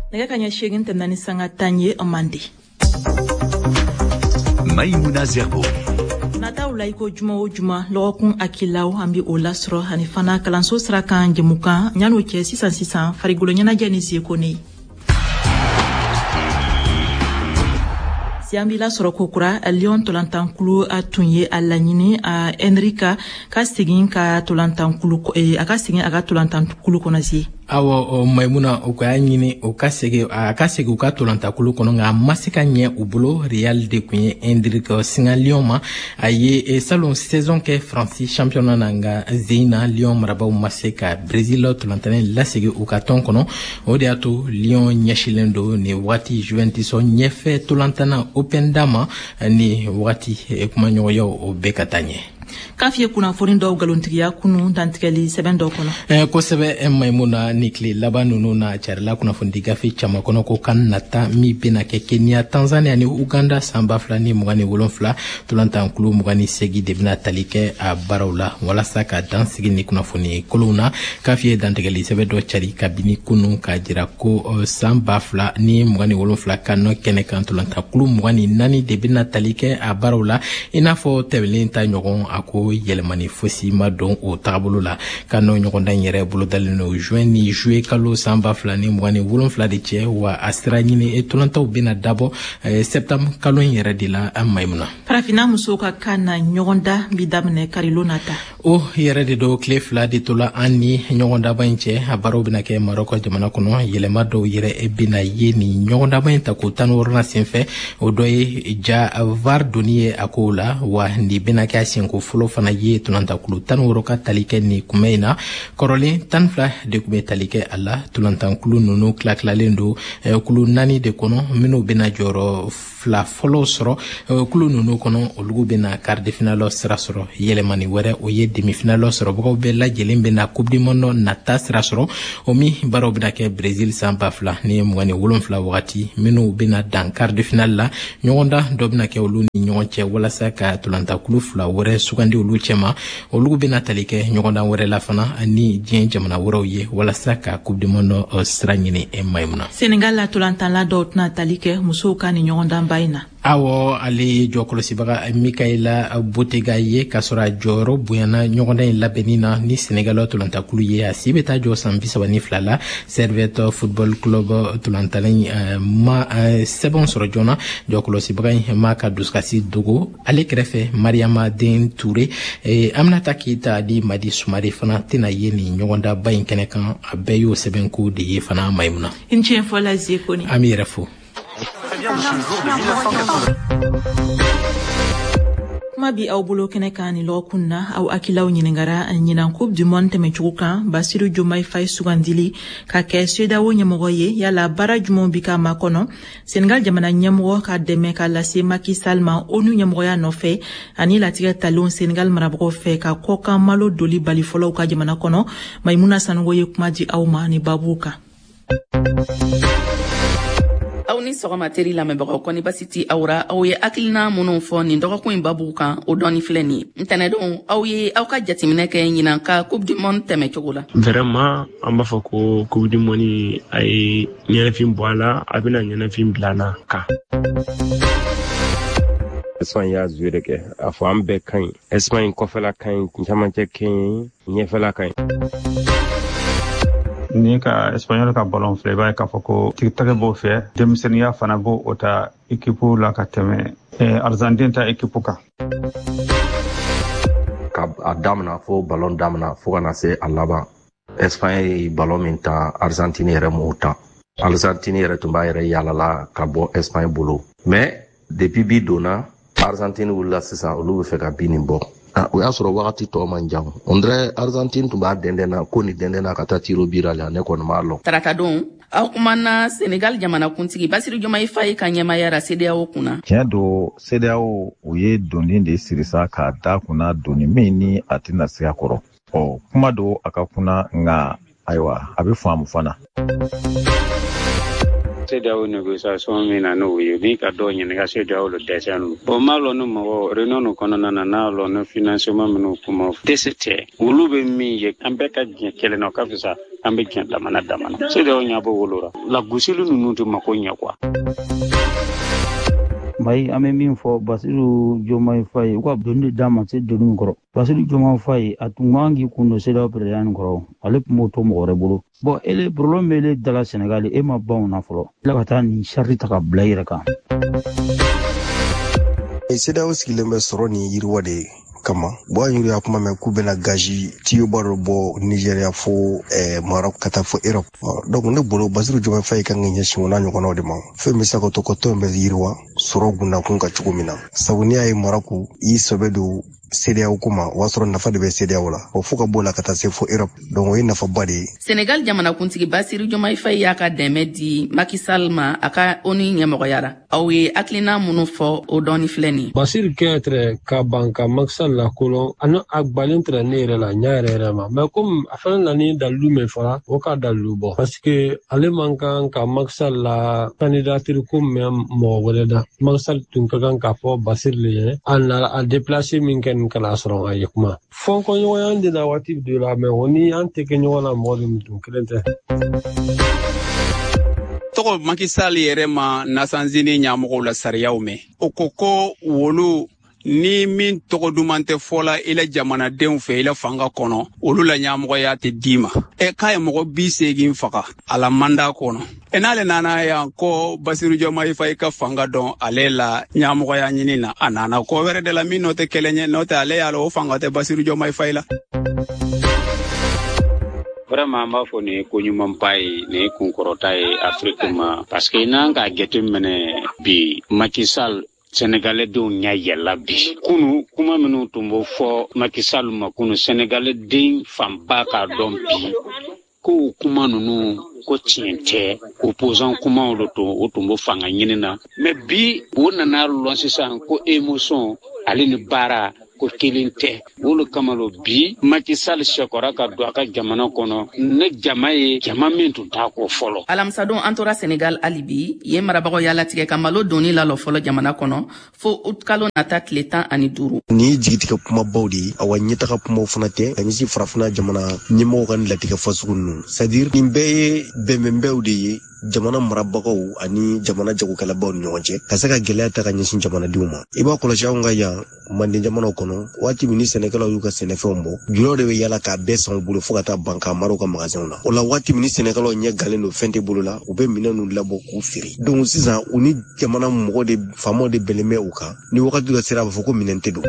nega kanya shegin tanani sanga tanye amandi Maimouna Zerbo nata ulaiko juma o juma logokun akilaw ambi olasro hani fana kalanso srakan jemukan nyano ke sisan farigulo nyana jani ziekoni siambi la soro kokura Lyon tolantankulu atunye alanyini a Enrika kastigin ka tolantankulu aga tolantankulu konazi awo Maimouna o ka nyini o kasege u ka tolantakulu kono nga masika nye ubulo Real de kunye Enrika singa Lyon ma aye salon saison ke Francis championnat nanga Zina Lyon maraba masika Brazil tolantane lasege u ka ton kono o de ato Lyon nyashilendo ni wati Juventus nyefe tolantana Open Dama ni wati kumanyo yo o bekatanye kafie kuna forindo galontiya kunu dantikeli sebendo kono ko sebe Maimouna nikli labanunu na charla kuna fondi gafi chama kono ko kannata mi bena ke Kenya Tanzania ni Uganda samba flani mugani wolonfla tulanta nkulu mugani segi debina talike a barawla wala saka dansigi ni kuna foni koluna kafie dantikeli sebedo chari kabini kunu ka jira ko samba fla ni mugani wolonfla kano kene kan tulanta nkulu mugani nani debina talike a barawla inafo tebelinta nyogon ako yelemani fosi ma don o tabulu la kano nyogonda yere bulu dalino juin ni juillet kalo samba flani mugani wolon fla de che wa astra nyini e tolanta bina dabo septembre kalo yere de la Maimouna parafina musoka kana nyogonda bidamne karilonata o yere de do clefla de tola anni nyogonda banche abaro bina ke Maroko jamana kono yelema do yere e bina yeni nyogonda banta ko tanorna senfe o doye ja var donier akola wa ndi bina ke asenko fulo fana ye tulanta kulu tan woro ka talike ni kumeina korolin tan fla de kume talike alla tulanta kulu nunu klaklalendo kulu nani de kono mino bena joro fla folo soro kulu nunu kono olugu bena quart de finale sera soro yelemani were o ye demi finale soro boko bella jelembe na coupe du monde nata sera soro omi baro bena ke Brazil samba fla ni mwani wolon fla wakati mino bena dan quart de finale la nyonda do bena ke olu ni nyonche wala saka tulanta kulu fla were sugandi olu chema olu bena talike nyonda were la fana ni dien jamana woro ye wala saka coupe du monde stranyini e Maimouna Senegal la tulanta la dot na talike musoka ni nyonda baina awo ali jokolo sibaga Mikaela Botega ye kasora joro buyana nyogonda labenina ni Senegal tulanta kulu ye asibeta jo sambisa wani flala Servette Football Club tulanta ma sebon soro jona jokolo sibaga maka duskasi dogo ale krefe Mariama Den Touré amnata kita di Madi Soumare fana tena ye ni nyogonda bayin kenekan abeyo sebenku de ye fana Maimouna inche fola ziekoni amirefo kuma bi aw bolo kene kani lokunna aw akilaw nyiningara nyinan coupe du monde temechuka Basiru Diomaye Faye sugandili ka ke sedawo nyamogoye yala bara jumo bika makono Senegal jamana nyamogo ka deme ka lase Macky Sall ma onu nyamogoya nofe ani latiga talon Senegal marabogo fe ka koka malo doli bali folo ka jamana kono Maimouna Sanogoye kuma di awma ni babuka Auni sogoma teri la mebego koni basiti aura au ye akilina munun fo ni ndogo ko imbabu kan o doni fleni ntane don au ye au ka jatimine ke nyina ka coupe du monde teme chogola vraiment amba foko coupe du monde ay nyene fim boala abina nyene fim blana ka Espagne ya zuwe ke afo ambe kan Espagne ko fela kan chamante kan nyefela kan ni ka Espanyol ka ballon fleba ka foko tiktage bo fe demisenia fana bo ota equipe la ka teme Argentine ta equipe ka adamna fo ballon damna fo kana se alaba Espagne ballon minta Argentine yere muta Argentine yere tumba yere yalala ka bo Espagne bolo mais depuis bi dona Argentine wula sisa olu fe ka binin bo o ya soro wakati to manjang ondre Argentine tumba dendena koni dendena kata tiro birala ne kono malo tarata don akumana Senegal jamana kuntigi Basiru Diomaye Faye ka nyama yara CEDEAO kuna kendo CEDEAO uye doni de sirisa ka da kuna doni mini atina siya koro o kuma do akakuna nga aiwa abe famu fana CEDEAO négociation min na no ye ni ka do ɲininka CEDEAO le dessin bon malo no mo réunion no kɔnɔna na na lo no financement minnu kuma DCT olu bɛ min ye an bɛɛ ka diɲɛ kelen na ka fisa an bɛ diɲɛ damana CEDEAO ɲɛ bɔ wolora la gosili ninnu tɛ mako ɲɛ quoi Mai ame min fo Basiru Diomaye Faye ko donni dama se donni kɔrɔ Basiru Diomaye Faye atungangi kuno CEDEAO president kɔrɔ ale mo to mo wɛrɛ bolo bon ele problème ele dala Sénégal e ma ban na fɔlɔ la ka taa ni charge ta ka bila yɛrɛ kan CEDEAO sigilen bɛ sɔrɔ ni yiriwa de kama bon yuri ya kuma mɛ k'u bɛna gazi tiyo baro bɔ Nigeria fo Maroc ka taa fo Europe donc ne bolo Basiru Diomaye Faye kan ka ɲɛsin o n'a ɲɔgɔnnaw de ma fɛn bɛ se ka to kɔtɔn bɛ yiriwa sɔrɔ gundakun ka cogo min na sabu n'i y'a ye Maroc i sɛbɛ don CEDEAO kuma o y'a sɔrɔ nafa de bɛ CEDEAO la o fo ka bɔ la ka taa se fo Europe donc o ye nafaba de ye Sénégal jamanakuntigi Basiru Diomaye Faye y'a ka dɛmɛ di Macky Sall ma a ka ONU ɲɛmɔgɔyara aw ye hakilina minnu fɔ o dɔɔni filɛ nin Basiru kɛtɛrɛ ka ban ka Macky Sall la kolon ani a gbalen tɛrɛ ne yɛrɛ la ɲa yɛrɛ ma mais comme a fana nani dalilu min fɔra o ka dalilu bɔ parce que ale man kan ka Macky Sall la candidature ko mɛn mɔgɔ wɛrɛ da Macky Sall tun ka kan ka fɔ Basiru le ye a déplacer min kɛ kana sɔrɔ a ye kuma fɔnkɔɲɔgɔnya de na waati de la mais o ni an tɛ kɛ ɲɔgɔn na mɔgɔ min tun kelen tɛ tɔgɔ Macky Sall yɛrɛ ma nasanzini ɲɛmɔgɔw la sariyaw mɛn o ko wolu ni min tɔgɔ duman tɛ fɔla ila jamanadenw fɛ ila fanga kɔnɔ olu la ɲɛmɔgɔya tɛ d'i ma k'a ye mɔgɔ 80 faga a la mandat kɔnɔ n'ale nana yan ko Basiru Diomaye Faye ka fanga dɔn ale la ɲɛmɔgɔya ɲini na a nana ko wɛrɛ de la min n'o tɛ kelen ye n'o tɛ ale y'a la o fanga tɛ Basiru Diomaye Faye la vraiment an b'a fɔ nin ye ko ɲumanba ye nin ye kunkɔrɔta ye Afrique ma parce que n'an ka jateminɛ bi Macky Sall Sénégalais denw ɲɛ yɛlɛla bi kunu kuma minnu tun b'o fɔ Macky Sall ma kunu Sénégalais den fanba k'a dɔn bi ko kuma ninnu ko tiɲɛ tɛ opposant kumaw de to o tun b'o fanga ɲini na mais bi o nana lɔn sisan ko émotion ale ni baara ko kelen tɛ olu kama lo bi Macky Sall sɛkɔra ka don a ka jamana kɔnɔ ne jama ye jama min tun t'a ko fɔlɔ alamisadon an tora Sénégal hali bi ye marabagaw y'a latigɛ ka malo doni lalɔ fɔlɔ jamana kɔnɔ fo août kalo nata tile 15 ni jigitigɛ kumabaw de ye awa ɲɛtaga kumaw fana tɛ ka ɲɛsin farafina jamana ɲɛmɔgɔw ka latigɛ fasugu ninnu c'est à dire nin bɛɛ ye bɛnbɛnbɛnw de ye jamana marabagaw ani jamana jagokɛlabaw ni ɲɔgɔn cɛ ka se ka gɛlɛya ta ka ɲɛsin jamanadenw ma i b'a kɔlɔsi anw ka yan manden jamanaw kɔnɔ waati min ni sɛnɛkɛlaw y'u ka sɛnɛfɛnw bɔ julaw de bɛ yala k'a bɛɛ san u bolo fo ka taa ban k'a mara u ka magasinw na o la waati min ni sɛnɛkɛlaw ɲɛ galen don fɛn tɛ bolo la u bɛ minɛn ninnu labɔ k'u feere donc sisan u ni jamana mɔgɔ de faamaw de bɛnlen bɛ u kan ni wagati dɔ sera a b'a fɔ ko minɛn tɛ don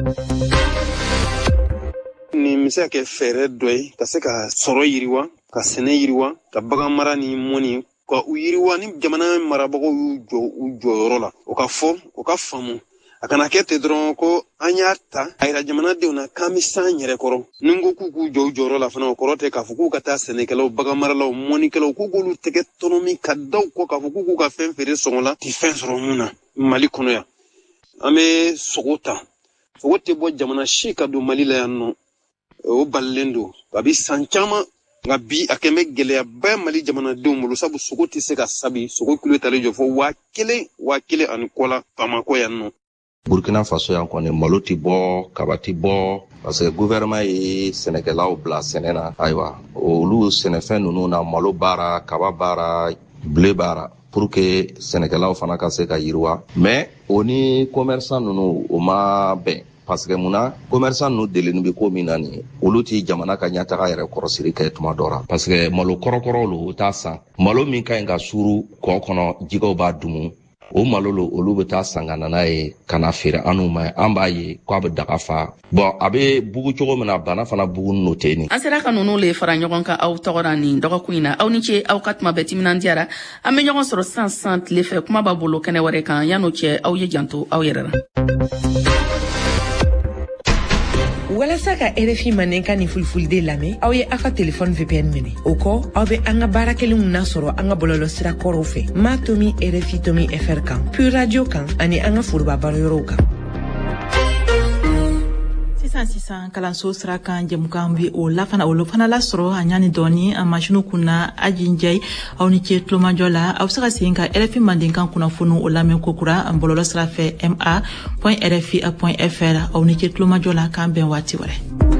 nin bɛ se ka kɛ fɛɛrɛ dɔ ye ka se ka sɔrɔ yiriwa ka sɛnɛ yiriwa ka bagan mara ni mɔni ka u yiriwa ni jamana marabagaw y'u jɔ u jɔyɔrɔ la o ka fɔ o ka faamu a kana kɛ ten dɔrɔn ko an y'a ta a yira jamanadenw na k'an bɛ san yɛrɛ kɔrɔ ni ko k'u jɔ u jɔyɔrɔ la fana o kɔrɔ tɛ k'a fɔ k'u ka taa sɛnɛkɛlaw bagan maralaw mɔnikɛlaw k'u k'olu tɛgɛ tɔnɔ min ka daw kɔ k'a fɔ k'u ka fɛn feere sɔngɔ la ti fɛn sɔrɔ mun na Mali kɔnɔ yan an bɛ sogo ta sogo tɛ bɔ jamana si ka don Mali la yan nɔ o balilen don a bɛ san caman nka bi a kɛn bɛ gɛlɛyaba ye Mali jamanadenw bolo sabu sogo tɛ se ka sabi sogo kilo talen jɔ fɔ 1,000 ani kɔ la Bamako yan nɔ. Burkina Faso yan kɔni malo ti bɔ kaba ti bɔ parce que gouvernement ye sɛnɛkɛlaw bila sɛnɛ na ayiwa olu sɛnɛfɛn ninnu na malo baara kaba baara ble baara pour que sɛnɛkɛlaw fana ka se ka yiriwa mais o ni commerçant ninnu o ma bɛn parce que muna commerçant ninnu deleni bɛ ko min na nin olu ti jamana ka ɲɛtaga yɛrɛ kɔrɔsiri kɛ tuma dɔ la parce que malo kɔrɔkɔrɔw lo o t'a san malo min ka ɲi ka suru kɔ kɔnɔ jɛgɛw b'a dumu o malo lo olu bɛ taa san ka na n'a ye ka na feere anw ma an b'a ye k'a bɛ daga fa bon a bɛ bugu cogo min na bana fana bugu n'o tɛ nin. an sera ka ninnu le fara ɲɔgɔn kan aw tɔgɔra nin dɔgɔkun in na aw ni ce aw ka tuma bɛɛ timinandiyara an bɛ ɲɔgɔn sɔrɔ sisan tile fɛ kuma b'a bolo kɛnɛ wɛrɛ kan yan'o cɛ aw ye janto aw yɛrɛ la. walasa ka RFI manenka ni fulfulde lamɛn aw ye aw ka telefɔni VPN minɛ o kɔ aw bɛ an ka baara kelenw nasɔrɔ an ka bɔlɔlɔsira kɔrɔw fɛ ma tomi RFI tomi FR kan Pure Radio kan ani an ka foroba barayɔrɔw kan sisan kalanso sira kan jɛmukan bi o la fana lasɔrɔ a ɲani dɔɔni a masinu kunna aji njɛi aw ni ce tulomajɔ la aw se ka segin ka RFI mandenkan kunnafoni o lamɛn kokura an bɔlɔlɔ sira fɛ ma.rfi.fr aw ni ce tulomajɔ la k'an bɛn waati wɛrɛ.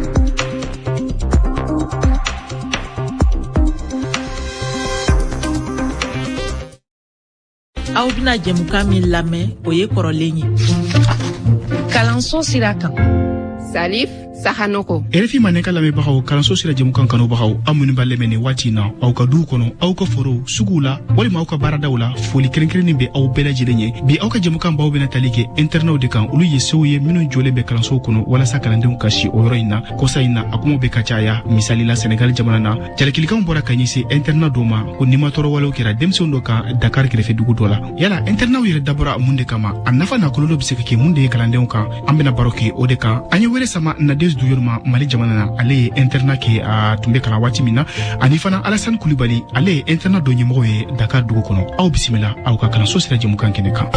aw bina jɛmukan min lamɛn o ye kɔrɔlen ye. kalanso sira kan. Salif Sahanoko. RFI maneka lamɛnbagaw kalanso sira jɛmukan kanubagaw aw minnu b'a lamɛn nin waati na aw ka duw kɔnɔ aw ka foro suguw la walima aw ka baaradaw la foli kɛrɛnkɛrɛnnen bɛ aw bɛɛ lajɛlen ye bi aw ka jɛmukan baw bɛna tali kɛ internaw de kan olu ye sew ye minnu jɔlen bɛ kalansow kɔnɔ walasa kalandenw ka si o yɔrɔ in na kosa in na a kumaw bɛ ka caya misali la Senegal jamana na jalakilikanw bɔra ka ɲɛsin internat dɔ ma ko nimatɔrɔ walew kɛra denmisɛnw dɔ kan Dakar kɛrɛfɛ dugu dɔ la yala internaw yɛrɛ dabɔra mun de kama a nafa n'a kɔlɔlɔ bɛ se ka kɛ mun de ye kalandenw kan an bɛna baro kɛ o de kan an ye wele sama Nadez Duyoruma Mali jamana na ale ye internat kɛ a tun bɛ kalan waati min na ani fana Alassane Kulibali ale ye internat dɔ ɲɛmɔgɔ ye Dakar dugu kɔnɔ aw bisimila aw ka kalanso sira jɛmukan kɛnɛ kan.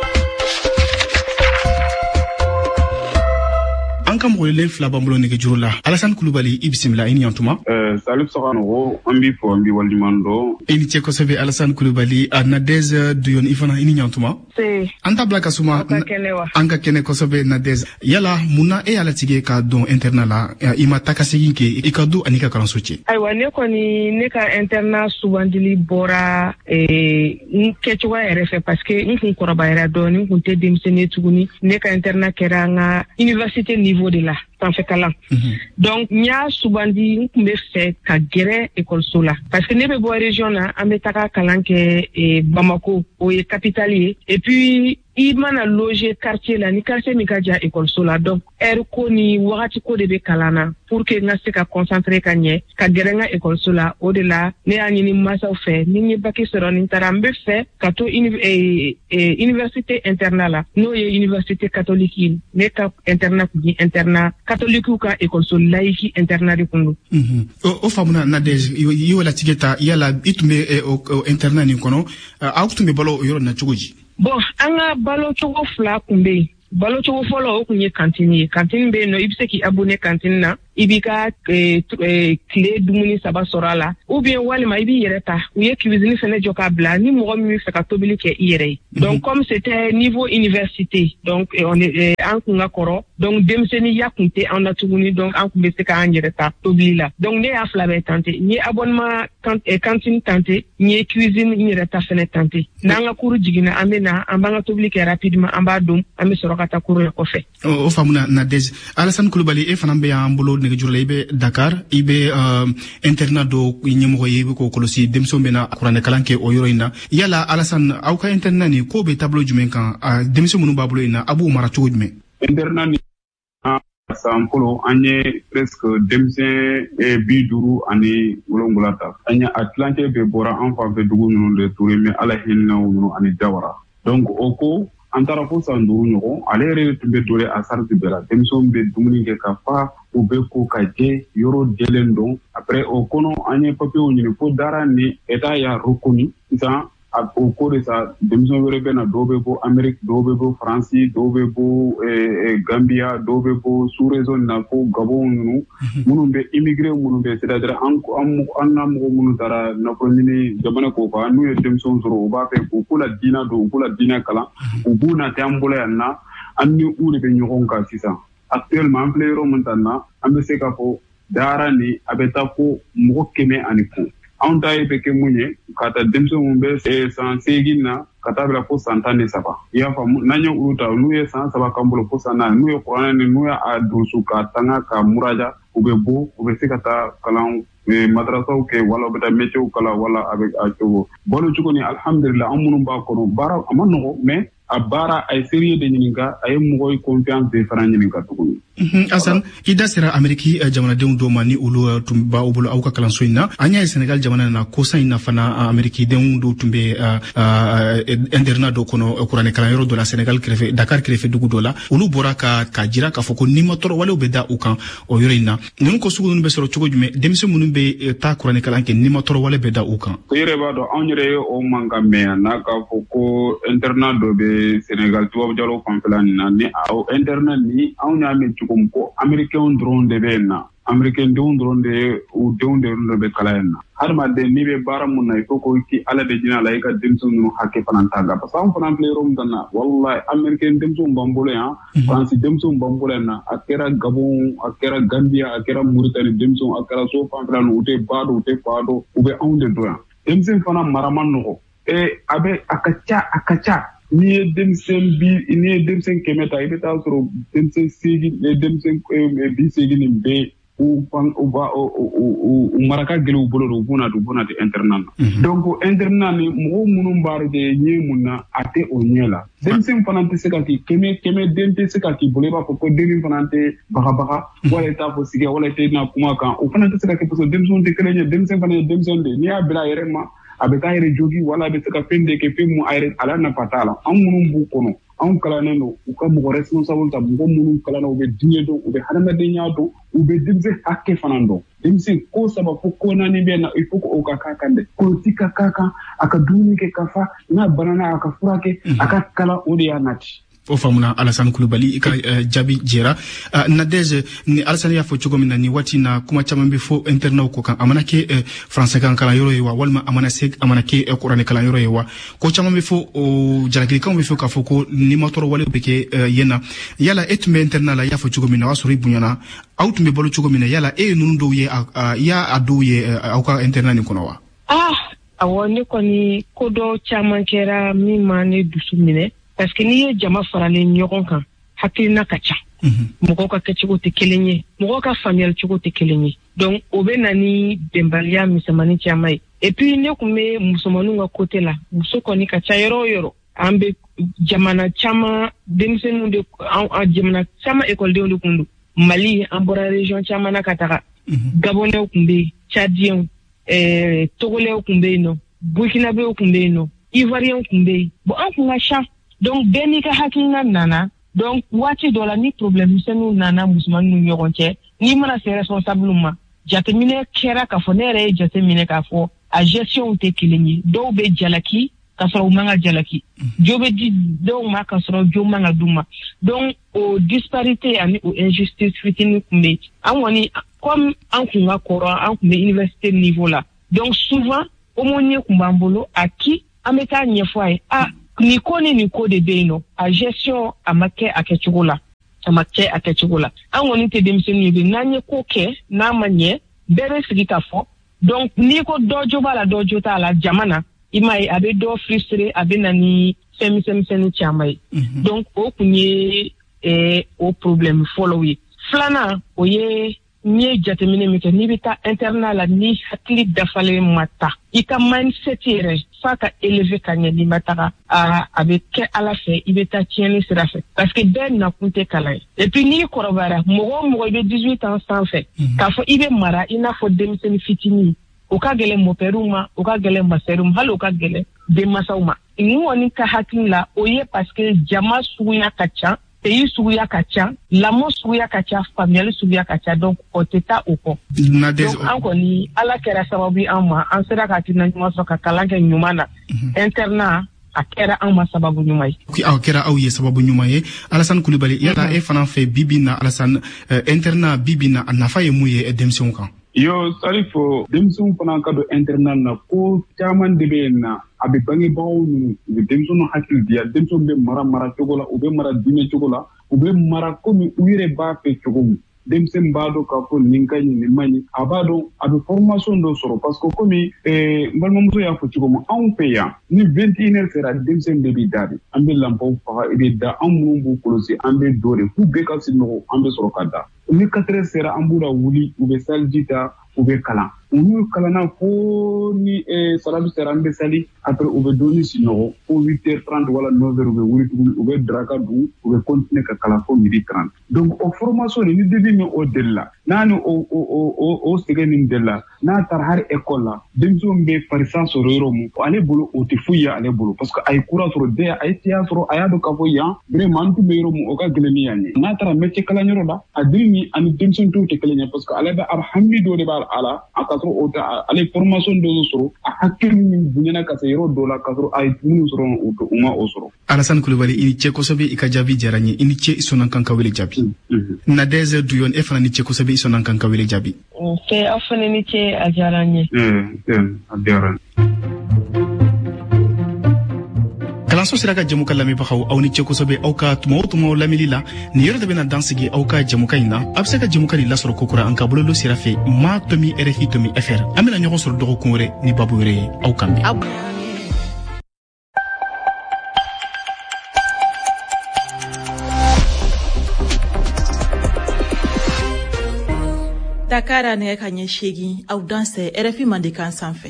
an ka mɔgɔlen fila b'an bolo nɛgɛjuru la Alassane Kulibali i bisimila i ni ɲantuma. Salif Sahanoko an b'i fɔ an b'i waliɲuman dɔn. I ni cɛ kosɛbɛ Alassane Kulibali a Nadez Duyon i fana i ni ɲantuma. An ta bila ka suma an ka kɛnɛ kosɛbɛ Nadez yala munna e y'a latigɛ ka dɔn internat la i ma taa ka segin kɛ i ka du ani ka kalanso cɛ. Ayiwa ne kɔni ne ka internat sugandili bɔra n kɛcogoya yɛrɛ fɛ parce que n kun kɔrɔbayara dɔɔni n kun tɛ denmisɛnnin tuguni ne ka internat kɛra an ka université niveau de la sanfɛ kalan. Donc n y'a sugandi n kun bɛ fɛ ka gɛrɛ ekɔliso la parce que ne bɛ bɔ région na an bɛ taga kalan kɛ Bamako o ye capitale ye et puis i mana loger quartier la ni quartier min ka jan ekɔliso la donc heure ko ni wagati ko de bɛ kalan na pour que n ka se ka concentrer ka ɲɛ ka gɛrɛ n ka ekɔliso la o de la ne y'a ɲini masaw fɛ ni n ye bac sɔrɔ ni n taara n bɛ fɛ ka to université internat la n'o ye université catholique ye ne ka internat kun ye internat catholique ka ekɔliso laïque internat de kun don. O faamuna Nadez i y'o latigɛ ta yala i tun bɛ o internat nin kɔnɔ aw tun bɛ balo o yɔrɔ na cogo di. Bon an ka balo cogo fila kun bɛ yen balo cogo fɔlɔ o kun ye kantine ye kantine bɛ yen nɔ i bɛ se k'i abonné kantine na i b'i ka tile dumuni 3 sɔrɔ a la ou bien walima i b'i yɛrɛ ta u ye cuisine fɛnɛ jɔ k'a bila ni mɔgɔ min bɛ fɛ ka tobili kɛ i yɛrɛ ye donc comme c'était niveau université donc an kun ka kɔrɔ donc denmisɛnninya kun tɛ an na tuguni donc an kun bɛ se k'an yɛrɛ ta tobili la donc ne y'a fila bɛɛ tenter n ye abonnement cantine tenter n ye cuisine n yɛrɛ ta fɛnɛ tenter n'an ka cours jiginna an bɛ na an b'an ka tobili kɛ rapidement an b'a dun an bɛ sɔrɔ ka taa cours la kɔfɛ. O faamuna Nadez Alassane Kulibali e fana bɛ y'an bolo nɛgɛjuru la i bɛ Dakar i bɛ internat dɔ ɲɛmɔgɔ ye i bɛ k'o kɔlɔsi denmisɛnw bɛ na kuranɛ kalan kɛ o yɔrɔ in na yala Alassane aw ka internat nin ko bɛ taabolo jumɛn kan denmisɛn minnu b'a bolo in na a b'o mara cogo jumɛn. Internat nin san fɔlɔ an ye presque denmisɛn 50 ani 7 ta an ye a tilancɛ bɛɛ bɔra an fan fɛ dugu ninnu de Touré mais Ala hinɛw ninnu ani Jawara donc o ko an taara fo san 5 ɲɔgɔn ale yɛrɛ tun bɛ dole a sariti bɛɛ la denmisɛnw bɛ dumuni kɛ ka fa u bɛ ko ka jɛ yɔrɔ jɛlen don après o kɔnɔ an ye papiyew ɲini fo dara ni état y'a reconnu sisan o ko de sa denmisɛn wɛrɛ bɛ na dɔw bɛ bɔ Amérique dɔw bɛ bɔ Faransi dɔw bɛ bɔ Gambia dɔw bɛ bɔ sous région na fo Gabon ninnu minnu bɛ immigré minnu bɛ c'est-à-dire an na mɔgɔ minnu taara nafolo ɲini jamana k'o kan n'u ye denmisɛnw sɔrɔ u b'a fɛ u k'u la diina don u k'u la diina kalan u b'u nati an bolo yan na an ni u de bɛ ɲɔgɔn kan sisan actuellement an filɛ yɔrɔ min ta na an bɛ se k'a fɔ daara ni a bɛ taa fo mɔgɔ 100 ani kɔ anw ta ye bɛ kɛ mun ye ka taa denmisɛnw minnu bɛ san 8 na ka taa bila fo san 13 i y'a faamu n'an ye olu ta n'u ye san 3 k'an bolo fo san 4 n'u ye kuranɛ ni n'u y'a durusu ka tanga ka muraja u bɛ bɔ u bɛ se ka taa kalan madrasaw kɛ wala u bɛ taa métiers kalan wala a bɛ a cogo balo cogo ni alhamdulillah an minnu b'a kɔnɔ baara a ma nɔgɔ mais a baara a ye sérieux de ɲininka a ye mɔgɔ ye confiance de fana ɲininka tuguni. Assane i da sera Amérique jamanadenw dɔw ma ni olu tun b'aw bolo aw ka kalanso in na an y'a ye Senegal jamana na kosa in na fana Américadenw dɔw tun bɛ internat dɔ kɔnɔ kuranɛ kalanyɔrɔ dɔ la Senegal kɛrɛfɛ Dakar kɛrɛfɛ dugu dɔ la olu bɔra ka jira k'a fɔ ko nimatɔrɔ walew bɛ da u kan o yɔrɔ in na ninnu ko sugu ninnu bɛ sɔrɔ cogo jumɛn denmisɛn minnu bɛ taa kuranɛ kalan kɛ nimatɔrɔ wale bɛ da u kan. I yɛrɛ b'a dɔn anw yɛrɛ ye o mankan mɛn yan n'a k'a fɔ ko internat dɔ bɛ Sénégal tubabu jalo fanfɛla nin na ni internet ni anw y'a mɛn cogo min ko américain dɔrɔn de bɛ yen na américain denw dɔrɔn de u denw de bɛ kalan yen na hadamaden n'i bɛ baara mun na il faut que i ala de jinɛ la i ka denmisɛnw ninnu hakɛ fana ta parce que anw fana filɛ yɔrɔ min na wallahi américain denmisɛnw b'an bolo yan faransi denmisɛnw b'an bolo yan na a kɛra Gabon a kɛra Gambia a kɛra Mauritanie denmisɛnw a kɛra so fanfɛla ninnu u tɛ ba dɔn u tɛ fa dɔn u bɛ anw de dɔn yan denmisɛn fana mara man nɔgɔ a ka ca n'i ye denmisɛn 100 ta i bɛ taa sɔrɔ denmisɛn 80 nin bɛɛ u maraka gɛlɛw bolo u bɔna di internat na donc internat ni mɔgɔw minnu b'a de ɲɛ mun na a tɛ o ɲɛ la denmisɛn fana tɛ se ka k'i kɛmɛ den tɛ se ka k'i bolo i b'a fɔ ko den fana tɛ bagabaga wala i t'a fɔ sigi wala i tɛ na kuma kan o fana tɛ se ka kɛ parce que denmisɛnw tɛ kelen ye denmisɛn fana ye denmisɛn de n'i y'a bila a yɛrɛ ma a bɛ k'a yɛrɛ jogi wala a bɛ se ka fɛn de kɛ fɛn mun a yɛrɛ ala nafa t'a la anw minnu b'u kɔnɔ anw kalannen don u ka mɔgɔ responsable ta mɔgɔ minnu kalanna u bɛ diɲɛ dɔn u bɛ hadamadenya dɔn u bɛ denmisɛn hakɛ fana dɔn denmisɛn ko saba fo ko naani bɛ na il faut que o ka k'a kan dɛ politique ka k'a kan a ka dumuni kɛ ka fa n'a banana a ka furakɛ a ka kalan o de y'a nati o faamuna Alassane Coulibaly i ka jaabi jɛra Nadège ni Alassane y'a fɔ cogo min na ni waati na kuma caman bɛ fɔ internat ko kan a mana kɛ français kan kalanyɔrɔ ye wa walima a mana kɛ kuranɛ kalanyɔrɔ ye wa ko caman bɛ fɔ jalakilikanw bɛ fɔ k'a fɔ ko ni ma tɔɔrɔ wale bɛ kɛ yen na yala e tun bɛ internat la i y'a fɔ cogo min na o y'a sɔrɔ i bonyana aw tun bɛ balo cogo min na yala e ye ninnu dɔw ye i y'a dɔw ye aw ka internat nin kɔnɔ wa awɔ ne kɔni ko dɔ caman kɛra min ma ne dusu minɛ parce que n'i ye jama faralen ɲɔgɔn kan hakilina ka ca mɔgɔw ka kɛcogo tɛ kelen ye mɔgɔw ka faamuyali cogo tɛ kelen ye donc o bɛ na ni bɛnbaliya misɛnmanin caman ye et puis ne tun bɛ musomaninw ka côté la muso kɔni ka ca yɔrɔ o yɔrɔ an bɛ jamana caman denmisɛnninw de jamana caman ekɔlidenw de tun don Mali an bɔra région caman na ka taga Gabonɛw tun bɛ yen Tchadiens Togolais tun bɛ yen nɔ Burkinabéw tun bɛ yen nɔ Ivoiriens tun bɛ yen bon an tun ka ca donc bɛɛ n'i ka hakilina nana donc waati dɔ la ni problème misɛnninw nana musomaninw ni ɲɔgɔn cɛ n'i mana se responsable ma jateminɛ kɛra k'a fɔ ne yɛrɛ ye jateminɛ k'a fɔ a gestion tɛ kelen ye dɔw bɛ jalaki k'a sɔrɔ u man ka jalaki jo bɛ di dɔw ma k'a sɔrɔ jo man ka d'u ma donc o disparité ani o injustice fitinin tun bɛ an kɔni comme an kun ka kɔrɔ an kun bɛ université niveau la donc souvent aumônier kun b'an bolo a ki an bɛ taa ɲɛfɔ a ye ni ko de bɛ yen nɔ a gestion a ma kɛ a kɛcogo la an kɔni tɛ denmisɛnninw ye bi n'an ye ko kɛ n'a ma ɲɛ bɛɛ bɛ sigi ka fɔ donc n'i ko dɔ jo b'a la dɔ jo t'a la jama na i m'a ye a bɛ dɔ frustrer a bɛ na ni fɛn misɛnnin caman ye donc o kun ye o problème fɔlɔw ye filanan o ye n'i ye jateminɛ min kɛ n'i bɛ taa internat la ni hakili dafalen ma ta i ka mindset yɛrɛ f'a ka élever ka ɲɛ n'i ma taga a bɛ kɛ ala fɛ i bɛ taa tiɲɛni sira fɛ parce que bɛɛ nakun tɛ kalan ye et puis n'i kɔrɔbayara mɔgɔ o mɔgɔ i bɛ 18 ans sanfɛ k'a fɔ i bɛ mara i n'a fɔ denmisɛnnin fitinin o ka gɛlɛn mɔpɛriw ma o ka gɛlɛn masɛriw ma hali o ka gɛlɛn denmansaw ma n kɔni ka hakili la o ye parce que jama suguya ka ca pays suguya ka ca lamɔ suguya ka ca faamuyali suguya ka ca donc o tɛ taa o kɔ donc an kɔni ala kɛra sababu ye an ma an sera ka hakilina ɲuman sɔrɔ ka kalan kɛ ɲuman na internat a kɛra an ma sababu ɲuman ye aw kɛra aw ye sababu ɲuman ye Alassane Coulibaly yala e fana fɛ bibi na Alassane internat bibi na a nafa ye mun ye denmisɛnw kan yo Salifo denmisɛnw fana ka don internat na ko caman de bɛ yen na a bɛ bangebagaw ninnu u bɛ denmisɛnw hakili diya denmisɛnw bɛ mara cogo la u bɛ mara diinɛ cogo la u bɛ mara komi u yɛrɛ b'a fɛ cogo min denmisɛn b'a dɔn k'a fɔ nin ka ɲi nin man ɲi a b'a dɔn a bɛ formation dɔ sɔrɔ parce que komi n balimamuso y'a fɔ cogo min anw fɛ yan ni 21 sera denmisɛn bɛɛ b'i da de an bɛ lampaw faga i bɛ da anw minnu b'u kɔlɔsi an bɛ dɔ de f'u bɛɛ ka sunɔgɔ an bɛ sɔrɔ ka da ni 4 sera an b'u la wuli u bɛ saliji ta u bɛ kalan olu kalanna fo ni salabi sera an bɛ sali après u bɛ doni sunɔgɔ fo 8h30 wala 9h u bɛ wuli tuguni u bɛ daraka dun u bɛ continuer ka kalan fo 12h30 donc o formation ni debi min o delila n'a ni o sɛgɛn nin delila n'a taara hali école la denmisɛnw bɛ farisa sɔrɔ yɔrɔ min ale bolo o tɛ foyi ye ale bolo parce que a ye kura sɔrɔ dɛ a ye tiya sɔrɔ a y'a dɔn k'a fɔ yan vraiment an tun bɛ yɔrɔ min o ka gɛlɛn ni yan ye n'a taara métier kalanyɔrɔ la a diri ni ani denmisɛn tɔw tɛ kelen ye parce que ale bɛ alhamdu dɔ de b'a la a ka kasɔrɔ o ta ale formation dɔ sɔrɔ a hakili min bonyana ka se yɔrɔ dɔ la ka sɔrɔ a ye minnu sɔrɔ u ma o sɔrɔ. Alassane Kulibali i ni ce kosɛbɛ i ka jaabi diyara n ye i ni ce i sɔnna kan ka wele jaabi. Nadège Duyon e fana ni ce kosɛbɛ i sɔnna kan ka wele jaabi. Aw fana ni ce a diyara n ye. A diyara n ye. Kalanso sera ka jamuka lamɛnbagaw aw ni ce kosɛbɛ aw ka tuma o tuma lamɛnli la nin yɔrɔ de bɛna dansigi aw ka jamuka in na a bɛ se ka jamuka nin lasɔrɔ kokura an ka bololo sira fɛ ma tomi RFI tomi FR an bɛna ɲɔgɔn sɔrɔ dɔgɔkun wɛrɛ ni babu wɛrɛ ye aw kan bɛn. Dakar nɛgɛ ka ɲɛ 8 aw danse RFI Mandekan sanfɛ.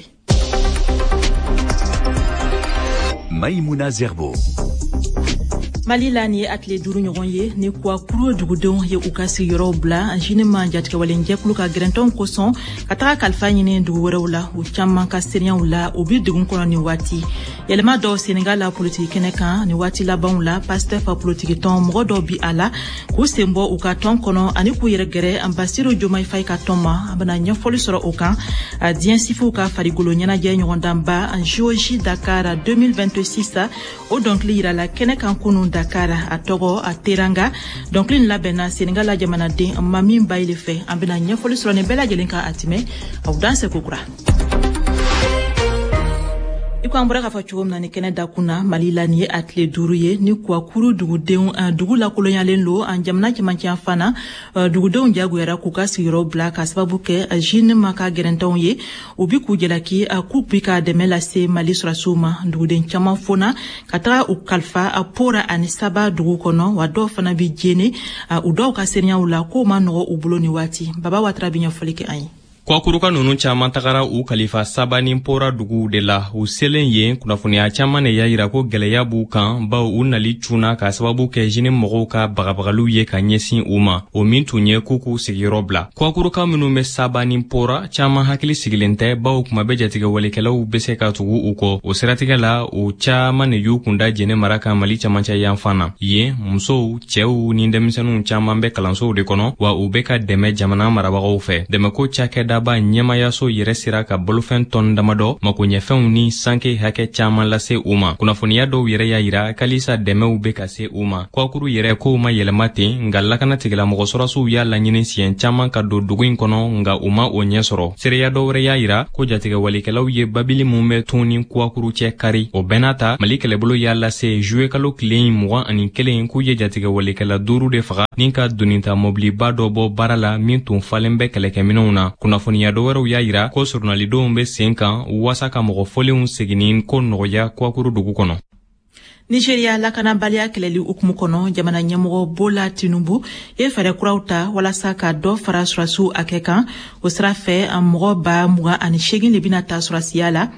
Maïmouna Zerbo. Mali la ni a tile 5 ɲɔgɔn ye ni kuwakuru dugudenw ye u ka sigiyɔrɔw bila zinema jatigɛwalen jɛkulu ka gɛrɛntɔnw kosɔn ka taga kalifa ɲini dugu wɛrɛw la u caman ka seereyaw la u bi dugu kɔnɔ ni waati yɛlɛma dɔw Senegal la politiki kɛnɛ kan ni waati labanw la Pastef politiki tɔn mɔgɔ dɔw bi a la k'u sen bɔ u ka tɔn kɔnɔ ani k'u yɛrɛ gɛrɛ Bassirou Diomaye Faye ka tɔn ma a bɛna ɲɛfɔli sɔrɔ o kan diɲɛ sifiw ka farigolo ɲɛnajɛ ɲɔgɔndanba JOJ Dakar 2026 o dɔnkili yirala kɛnɛ kan kunu Dakar a tɔgɔ a teranga dɔnkili labɛnna Senegal la jamanaden Mami Bayile fɛ an bɛna ɲɛfɔli sɔrɔ ni bɛɛ lajɛlen ka a tɛmɛ aw danse kokura. Iko an bɔra k'a fɔ cogo min na ni kɛnɛ dakuna Mali la ni ye a tile 5 ye ni kuwakuru dugudenw dugu la kolonyalen lo an jamana cɛmancɛ fana dugudenw jagoyara k'u ka sigiyɔrɔ bila ka sababu kɛ zinema ka gɛrɛntɛnw ye u bi k'u jalaki k'u bi ka dɛmɛ lase Mali sɔrɔsiw ma duguden caman fona ka taga u kalifa Pora ani Saba dugu kɔnɔ wa dɔw fana bi jene u dɔw ka seereyaw la k'o ma nɔgɔ u bolo ni waati Baba Watra bi ɲɛfɔli kɛ an ye. Kwakuruka nunu caman tagara u kalifa Saba ni Pora dugu de la u selen ye kunnafoniya caman ne y'a yira ko gɛlɛya b'u kan baw u nali cuna ka sababu kɛ jini mɔgɔw ka bagabagaliw ye ka ɲɛsin u ma o min tun ye k'u sigiyɔrɔ bila. Kwakuruka minnu bɛ Saba ni Pora caman hakili sigilen tɛ baw kuma bɛ jatigɛwalikɛlaw bɛ se ka tugu u kɔ o siratigɛ la u caman ne y'u kunda jɛnɛ mara kan Mali cɛmancɛ yan fana yen musow cɛw ni denmisɛnninw caman bɛ kalansow de kɔnɔ wa u bɛ ka dɛmɛ jamana marabagaw fɛ dɛmɛko cakɛda ba ɲɛmayaso yɛrɛ sira ka bolofɛn tɔn damadɔ makoɲɛfɛnw ni sanke hakɛ caman lase u ma kunnafoniya dɔw yɛrɛ y'a yira kalisa dɛmɛw bɛ ka se u ma kwakuru yɛrɛ kow ma yɛlɛma ten nga lakana tigilamɔgɔ sɔrɔsiw y'a laɲini siɲɛ caman ka don dugu in kɔnɔ nga u ma o ɲɛ sɔrɔ seereya dɔ wɛrɛ y'a yira ko jatigɛwalikɛlaw ye babili mun bɛ tun ni kwakuru cɛ kari o bɛɛ n'a ta Mali kɛlɛbolo y'a lase juwe kalo tile 21 k'u ye jatigɛwalikɛla 5 de faga ni ka donita mobiliba dɔ bɔ baara la min tun falen bɛ kɛlɛkɛminɛw na kunnafoniya dɔ wɛrɛw y'a yira ko surnalidenw bɛ sen kan wasa ka mɔgɔ fɔlenw seginin ko nɔgɔya kwakuru dugu kɔnɔ. Nigeria lakanabaliya kɛlɛli hukumu kɔnɔ jamana ɲɛmɔgɔ Bola Tinubu ye fɛɛrɛ kuraw ta walasa ka dɔ fara sɔrɔsiw hakɛ kan o sira fɛ mɔgɔ 28 de bɛna ta sɔrɔsiya la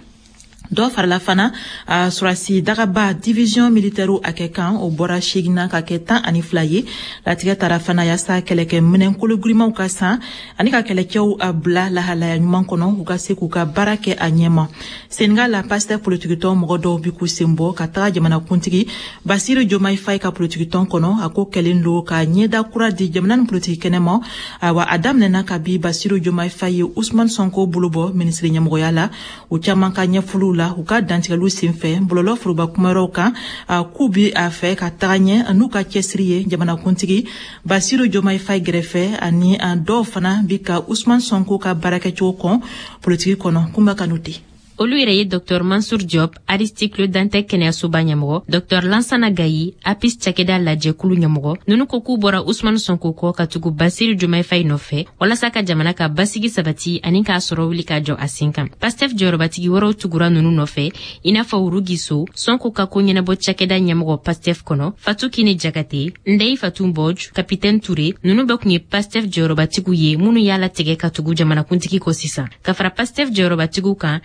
dɔ farala fana surasi dagaba division militaire hakɛ kan o bɔra 8 ka kɛ 12 ye latigɛ tara fana yasa kɛlɛkɛ minɛn kologurimaw ka san ani ka kɛlɛkɛw bila lahalaya ɲuman kɔnɔ u ka se k'u ka baara kɛ a ɲɛma Senegal la Pastef politikitɔn mɔgɔ dɔw bi k'u sen bɔ ka taga jamana kuntigi Bassirou Diomaye Faye ka politikitɔn kɔnɔ a ko kɛlen do ka ɲɛda kura di jamana ni politiki kɛnɛma wa a daminɛna ka bi Bassirou Diomaye Faye ye Ousmane Sonko bolo bɔ ministre ɲɛmɔgɔya la u caman ka ɲɛfuluw la u ka dantigɛliw senfɛ bɔlɔlɔ furuba kumayɔrɔw kan k'u bi a fɛ ka taga ɲɛ n'u ka cɛsiri ye jamana kuntigi Bassirou Diomaye Faye gɛrɛfɛ ani dɔw fana bi ka Ousmane Sonko ka baarakɛcogo kɔn politiki kɔnɔ kunba kanu ten. Olu yɛrɛ ye Dr Mansour Diop, Aristide Le Dantec kɛnɛyasoba ɲɛmɔgɔ, Dr Lansana Gaye, APIS cakɛda lajɛkulu ɲɛmɔgɔ, ninnu ko k'u bɔra Ousmane Sonko kɔ ka tugu Bassirou Diomaye Faye nɔfɛ, walasa ka jamana ka basigi sabati ani k'a sɔrɔ wuli ka jɔ a sen kan. Pastef jɔyɔrɔbatigi wɛrɛw tugura ninnu nɔfɛ, i n'a fɔ Wuru Giso, Sonko ka ko ɲɛnabɔ cakɛda ɲɛmɔgɔ Pastef kɔnɔ, Fatou Kine Jakate, Ndeye Fatou Mbodj, Capitaine Touré, ninnu bɛɛ kun ye Pastef jɔyɔrɔbatigiw ye minnu y'a latigɛ ka tugu jamanakuntigi kɔ sisan. Ka fara Pastef jɔyɔrɔbatigiw kan,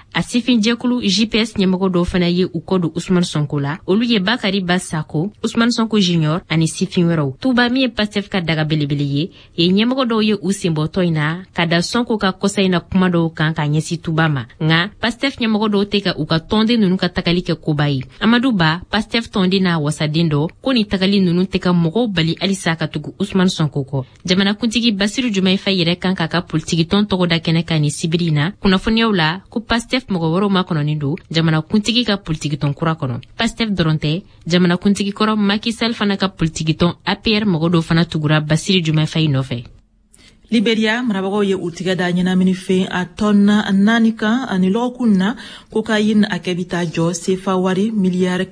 sifin jɛkulu GPS ɲɛmɔgɔ dɔw fana ye u kɔ don Usman Sonko la. Olu ye Bakari Basako, Usman Sonko Junior ani sifin wɛrɛw. Tuba min ye Pastef ka daga belebele ye ɲɛmɔgɔ dɔw ye u senbɔtɔ in na ka da Sonko ka kɔsa in na kuma dɔw kan ka ɲɛsi Tuba ma. Nga Pastef ɲɛmɔgɔ dɔw tɛ ka u ka tɔnden ninnu ka tagali kɛ koba ye. Amadu Ba, Pastef tɔnden n'a wasaden dɔ ko ni tagali ninnu tɛ ka mɔgɔw bali halisa ka tugu Usman Sonko kɔ. Jamanakuntigi Basiru Jumaye Faye yɛrɛ kan k'a ka politiki tɔn tɔgɔ da kɛnɛ kan ni sibiri na kunnafoniyaw la ko Pastef mɔgɔ wɛrɛw makɔnɔnin don jamanakuntigi ka politiki tɔn kura kɔnɔ. Pastef dɔrɔn tɛ jamanakuntigi kɔrɔ Macky Sall fana ka politiki tɔn APR mɔgɔ dɔw fana tugura Basiru Jumaye Faye nɔfɛ. Liberia marabagaw ye u tigɛ da ɲɛnamini fɛn a tɔn 4 kan ani lɔgɔkun na cocaïne a kɛ bi taa jɔ sefa wari miliyari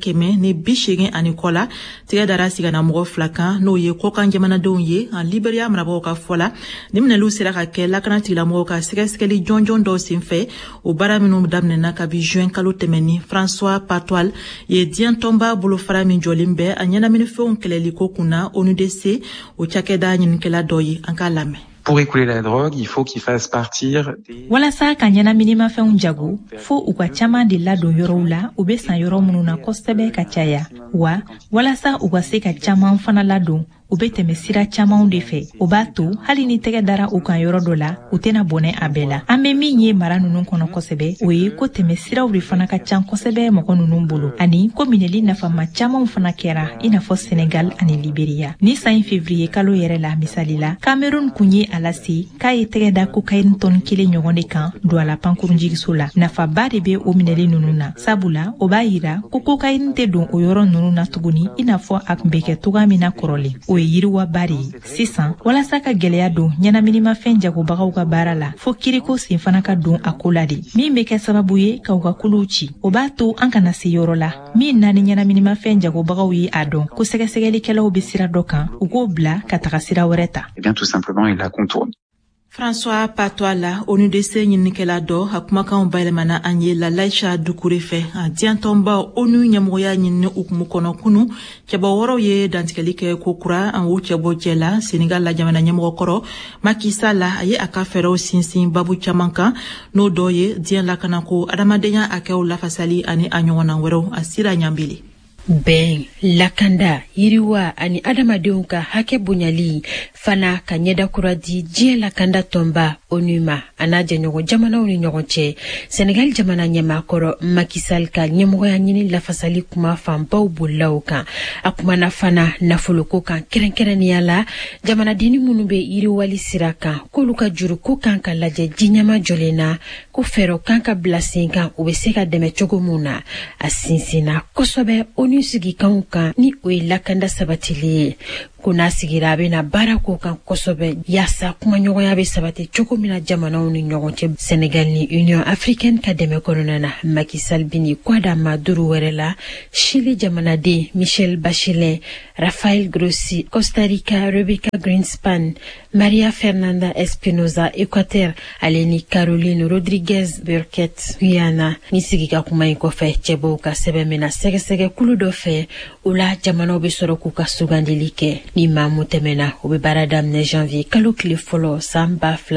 180 ani kɔ la tigɛ dara sigana mɔgɔ 2 kan n'o ye kɔkan jamanadenw ye an Liberia marabagaw ka fɔ la ni minɛliw sera ka kɛ lakana tigilamɔgɔw ka sɛgɛsɛgɛli jɔnjɔn dɔw senfɛ o baara minnu daminɛna kabi juin kalo tɛmɛni François Patoile ye diɲɛ tɔnba bolofara min jɔlen bɛ a ɲɛnamini fɛnw kɛlɛli ko kunna ONUDC o cakɛda ɲininkɛla dɔ ye an k'a lamɛn. Pour écouler la drogue, il faut qu'ils fassent partir des... Walasa ka ɲɛnaminimafɛnw jago fo u ka caman de ladon yɔrɔw la u be san yɔrɔ minnu na kosɛbɛ ka caya wa walasa u ka se ka caman fana ladon u be tɛmɛ sira camanw de fɛ o b'a to hali ni tɛgɛ dara u kan yɔrɔ dɔ la u tɛna bɔnɛ a bɛɛ la an be min ye mara nunu kɔnɔ kosɛbɛ o ye ko tɛmɛ siraw de fana ka can kosɛbɛ mɔgɔ nunu bolo ani ko minɛli nafama camanw fana kɛra i n'a fɔ Senegal ani Liberia ni san février kalo yɛrɛ la misali la Cameroun kun ye a lase k'a ye tɛgɛ da cocaïne tɔni 1 ɲɔgɔn de kan don a la pankurunjigiso la nafaba de be o minɛli nunu na sabula o b'a yira ko cocaïne tɛ don o yɔrɔ nunu na tuguni i n'a fɔ a kun be kɛ toga min na kɔrɔlen o ye yiriwa bari sisan walasa ka gɛlɛya don ɲɛnaminimafɛn jagobagaw ka baara la fo kiriko sen fana ka don a ko la de min be kɛ sababu ye k'aw ka kuluw ci o b'a to an kana se yɔrɔ la min na ni ɲɛnaminimafɛn jagobagaw ye a dɔn ko sɛgɛsɛgɛlikɛlaw be sira dɔ kan u k'o bila ka taga sira wɛrɛ ta. Eh bien tout simplement il la contourne. François Patoile ONUDC ɲininikɛla dɔ a kumakanw bayɛlɛmana an ye Lalaisha Dukure fɛ a diɲɛtɔnba ONU ɲɛmɔgɔya ɲinini ukumu kɔnɔ kunu cɛbɔ wɔɔrɔw ye dantigɛli kɛ ko kura an o cɛbɔ jɛ la Senegal la jamana ɲɛmɔgɔ kɔrɔ Macky Sall a ye a ka fɛɛrɛw sinsin babu caman kan n'o dɔ ye diɲɛ lakanako adamadenya hakɛw lafasali ani a ɲɔgɔnna wɛrɛw a sira ɲanbele. Bɛn, lakanda, yiriwa ani adamadenw ka hakɛ bonyali fana ka ɲɛdakura di diɲɛ lakanda tɔnba ONU ma a n'a jɛɲɔgɔn jamanaw ni ɲɔgɔn cɛ. Senegal jamana ɲɛmaakɔrɔ Macky Sall ka ɲɛmɔgɔya ɲini lafasali kuma fanbaw bolilaw kan. A kumana fana nafoloko kan kɛrɛnkɛrɛnnenya la jamanadenni minnu be yiriwali sira kan k'olu ka juru ko kan ka lajɛ jiɲɛma jɔlen na ko fɛɛrɛw kan ka bila sen kan u be se ka dɛmɛ cogo mun na. A sinsinna kosɛbɛ ONU sigikanw kan ni o ye lakanda sabatili ye ko n'a sigira a bena baara ko kan kosɛbɛ yaasa kumaɲɔgɔnya be sabati cogo min na jamanaw ni ɲɔgɔn cɛ. Senegal ni Union Africaine ka dɛmɛ kɔnɔna na Macky Sall bini kwada ma duru wɛrɛ la Chili jamanaden Michel Bachelet, Rafael Grossi, Costa Rica Rebecca Greenspan, Maria Fernanda Espinosa Equateur ale ni Caroline Rodriguez Burkett Guyana ni sigika kuma in kɔfɛ cɛbɔw ka sɛbɛn mina sɛgɛsɛgɛ kulu dɔ fɛ o la jamanaw be sɔrɔ k'u ka sugandili kɛ ni maamu tɛmɛna o be baara daminɛ janvier kalo tile fɔlɔ san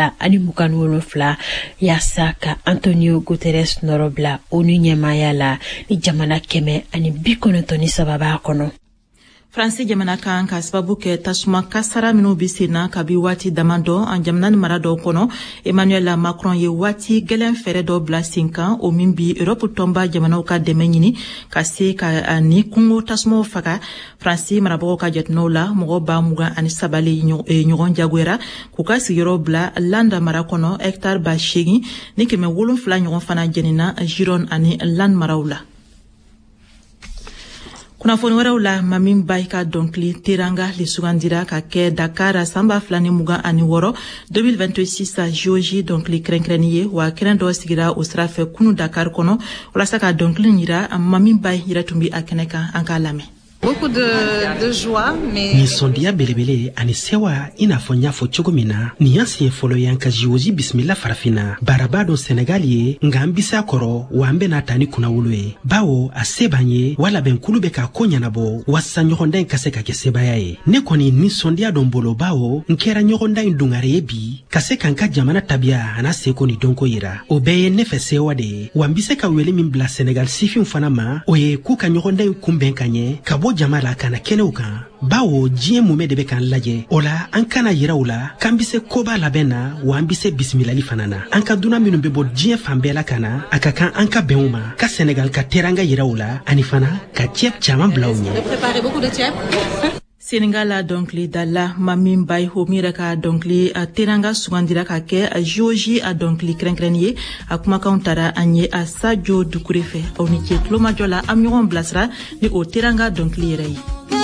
2027 yaasa ka Antonio Guterres nɔrɔ bila ONU ɲɛmaaya la ni jamana 193 b'a kɔnɔ. Fransi jamana kan ka sababu kɛ tasuma kasara minnu bi senna kabi waati damadɔ an jamana ni mara dɔw kɔnɔ Emmanuel Macron ye waati gɛlɛn fɛrɛ dɔ bila sen kan o min bi Europe tɔnba jamanaw ka dɛmɛ ɲini ka se ka ni kungo tasumaw faga. Fransi marabagaw ka jateminɛw la mɔgɔ 27 ɲɔgɔn jagoyara k'u ka sigiyɔrɔ bila Landa mara kɔnɔ hectare 8,000 ni 700 ɲɔgɔn fana jɛnina Gironde ani Land maraw la. Kunnafoni wɛrɛw la Mamin Bay ka dɔnkili teranga le sugandira ka kɛ Dakar san 2026 2026 Géorgie dɔnkili kɛrɛnkɛrɛnni ye wa kɛnɛ dɔ sigira o sira fɛ kunu Dakar kɔnɔ walasa ka dɔnkili yira Mamin Bay yɛrɛ tun bi a kɛnɛ kan an k'a lamɛn. Beaucoup de joie, mais... Ni sondiya belebele ani sewa ina fɔ n y'a fɔ cogo min na nin y'an siɲɛ fɔlɔ y'an ka jiwozi bisimila farafina baraba dɔ Senegal ye nga an bisa kɔrɔ wa an bena ta ni kunnawolo ye bawo a se b'an ye wala bɛnkulu bɛ ka ko ɲɛnabɔ wasa ɲɔgɔndan ka se ka kɛ sebaya ye ne kɔni ni sondiya dɔn bolo bawo n kɛra ɲɔgɔndan dungare ye bi ka se kan ka jamana tabiya ana seko ni dɔnko yira o bɛɛ ye ne fɛ sewa de ye wa n be se ka wele min bila Senegal sifinw fana ma o ye k'u ka ɲɔgɔndan kunbɛn ka ɲɛ ka bɔ jama la kana kɛnɛw kan bawo diɲɛ mumɛ de bɛ k'an lajɛ o la an kana yira u la k'an be se koba labɛn na wa an be se bisimilali fana na an ka duna minnu be bɔ diɲɛ fan bɛɛ la ka na a ka kan an ka bɛnw ma ka Senegal ka teranga yira u la ani fana ka cɛp caman bila u ɲɛ Senegal a dɔnkili dala ma min bay ho mi yɛrɛ ka dɔnkili a teranga sugandira ka kɛ a georgie a dɔnkili kɛrɛnkɛrɛnni ye a kumakanw tara an ye a Sadio Dukure fɛ aw ni ce tulomajɔ la an ɲɔgɔn bilasira ni o teranga dɔnkili yɛrɛ ye.